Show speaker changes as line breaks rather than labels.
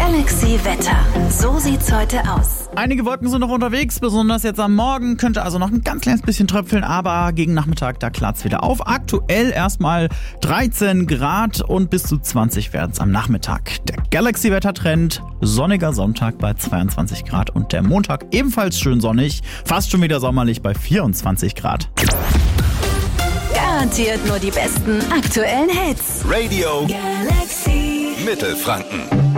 Galaxy Wetter. So sieht's heute aus.
Einige Wolken sind noch unterwegs, besonders jetzt am Morgen. Könnte also noch ein ganz kleines bisschen tröpfeln, aber gegen Nachmittag, da klart's wieder auf. Aktuell erstmal 13 Grad und bis zu 20 werden's am Nachmittag. Der Galaxy-Wettertrend, sonniger Sonntag bei 22 Grad und der Montag ebenfalls schön sonnig, fast schon wieder sommerlich bei 24 Grad.
Garantiert nur die besten aktuellen Hits.
Radio
Galaxy
Mittelfranken.